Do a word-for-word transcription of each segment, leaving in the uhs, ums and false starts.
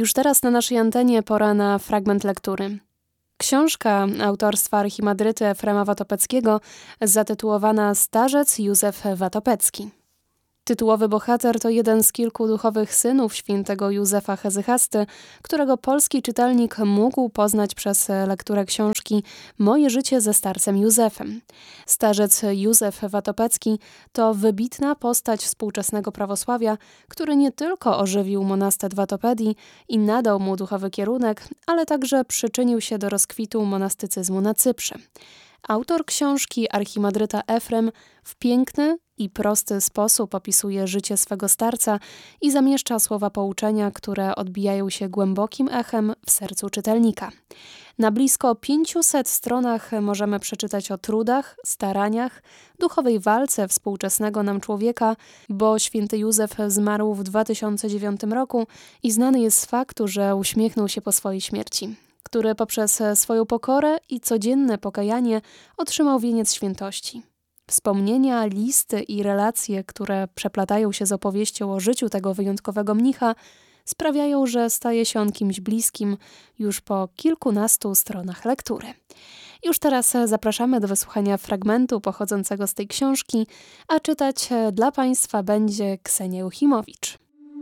Już teraz na naszej antenie pora na fragment lektury. Książka autorstwa archimandryty Efrema Watopeckiego zatytułowana Starzec Józef Watopecki. Tytułowy bohater to jeden z kilku duchowych synów świętego Józefa Hezychasty, którego polski czytelnik mógł poznać przez lekturę książki Moje życie ze starcem Józefem. Starzec Józef Watopecki to wybitna postać współczesnego prawosławia, który nie tylko ożywił monastet Watopedii i nadał mu duchowy kierunek, ale także przyczynił się do rozkwitu monastycyzmu na Cyprze. Autor książki archimandryta Efrem w piękny i prosty sposób opisuje życie swego starca i zamieszcza słowa pouczenia, które odbijają się głębokim echem w sercu czytelnika. Na blisko pięciuset stronach możemy przeczytać o trudach, staraniach, duchowej walce współczesnego nam człowieka, bo święty Józef zmarł w dwa tysiące dziewiątym roku i znany jest z faktu, że uśmiechnął się po swojej śmierci, który poprzez swoją pokorę i codzienne pokajanie otrzymał wieniec świętości. Wspomnienia, listy i relacje, które przeplatają się z opowieścią o życiu tego wyjątkowego mnicha, sprawiają, że staje się on kimś bliskim już po kilkunastu stronach lektury. Już teraz zapraszamy do wysłuchania fragmentu pochodzącego z tej książki, a czytać dla Państwa będzie Ksenia Juchimowicz.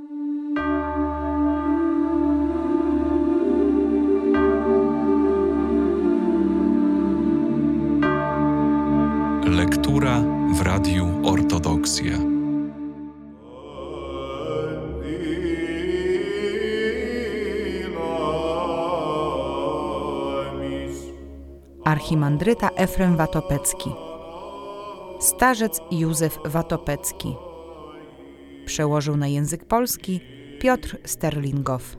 Lektura w Radiu Ortodoksja. Archimandryta Efrem Watopecki. Starzec Józef Watopecki. Przełożył na język polski Piotr Sterlingow.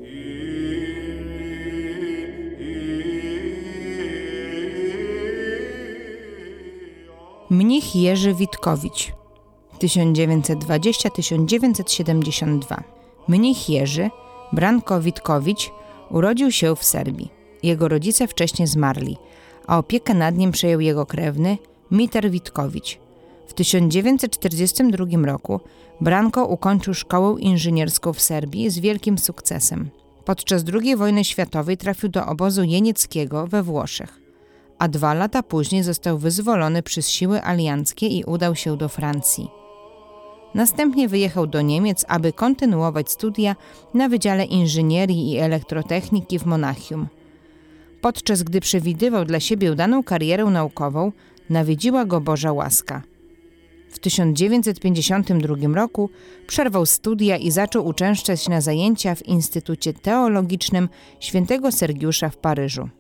Mnich Jerzy Witkowicz tysiąc dziewięćset dwudziesty do tysiąc dziewięćset siedemdziesiątego drugiego. Mnich Jerzy Branko Witkowicz urodził się w Serbii. Jego rodzice wcześniej zmarli, a opiekę nad nim przejął jego krewny Miter Witkowicz. W tysiąc dziewięćset czterdziestym drugim roku Branko ukończył szkołę inżynierską w Serbii z wielkim sukcesem. Podczas drugiej wojny światowej trafił do obozu jenieckiego we Włoszech, a dwa lata później został wyzwolony przez siły alianckie i udał się do Francji. Następnie wyjechał do Niemiec, aby kontynuować studia na Wydziale Inżynierii i Elektrotechniki w Monachium. Podczas gdy przewidywał dla siebie udaną karierę naukową, nawiedziła go Boża łaska. W tysiąc dziewięćset pięćdziesiątym drugim roku przerwał studia i zaczął uczęszczać na zajęcia w Instytucie Teologicznym Świętego Sergiusza w Paryżu.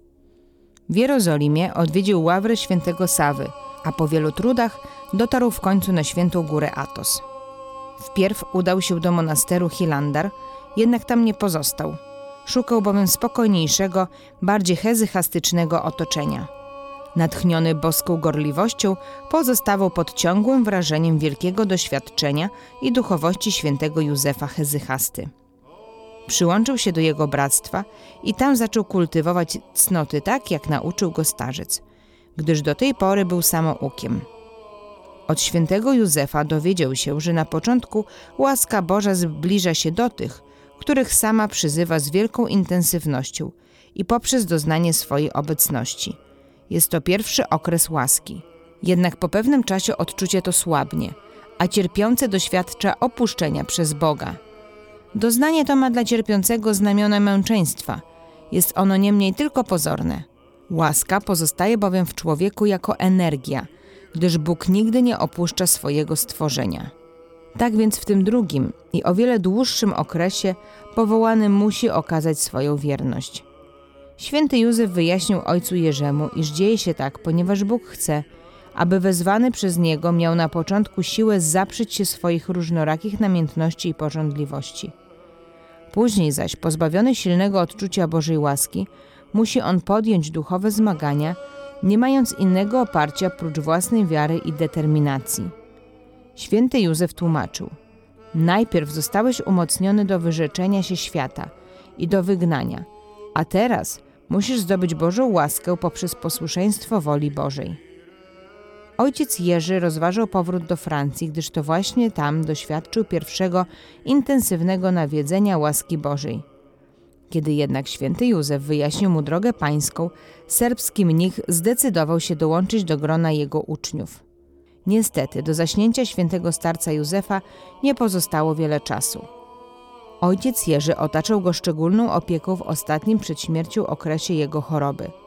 W Jerozolimie odwiedził ławrę świętego Sawy, a po wielu trudach dotarł w końcu na świętą górę Athos. Wpierw udał się do monasteru Hilandar, jednak tam nie pozostał. Szukał bowiem spokojniejszego, bardziej hezychastycznego otoczenia. Natchniony boską gorliwością, pozostawał pod ciągłym wrażeniem wielkiego doświadczenia i duchowości świętego Józefa Hezychasty. Przyłączył się do jego bractwa i tam zaczął kultywować cnoty tak, jak nauczył go starzec, gdyż do tej pory był samoukiem. Od świętego Józefa dowiedział się, że na początku łaska Boża zbliża się do tych, których sama przyzywa z wielką intensywnością i poprzez doznanie swojej obecności. Jest to pierwszy okres łaski. Jednak po pewnym czasie odczucie to słabnie, a cierpiący doświadcza opuszczenia przez Boga. Doznanie to ma dla cierpiącego znamiona męczeństwa. Jest ono niemniej tylko pozorne. Łaska pozostaje bowiem w człowieku jako energia, gdyż Bóg nigdy nie opuszcza swojego stworzenia. Tak więc w tym drugim i o wiele dłuższym okresie powołany musi okazać swoją wierność. Święty Józef wyjaśnił ojcu Jerzemu, iż dzieje się tak, ponieważ Bóg chce, aby wezwany przez niego miał na początku siłę zaprzeć się swoich różnorakich namiętności i pożądliwości. Później zaś, pozbawiony silnego odczucia Bożej łaski, musi on podjąć duchowe zmagania, nie mając innego oparcia prócz własnej wiary i determinacji. Święty Józef tłumaczył: najpierw zostałeś umocniony do wyrzeczenia się świata i do wygnania, a teraz musisz zdobyć Bożą łaskę poprzez posłuszeństwo woli Bożej. Ojciec Jerzy rozważał powrót do Francji, gdyż to właśnie tam doświadczył pierwszego intensywnego nawiedzenia łaski Bożej. Kiedy jednak święty Józef wyjaśnił mu drogę pańską, serbski mnich zdecydował się dołączyć do grona jego uczniów. Niestety, do zaśnięcia świętego starca Józefa nie pozostało wiele czasu. Ojciec Jerzy otaczał go szczególną opieką w ostatnim przed śmiercią okresie jego choroby.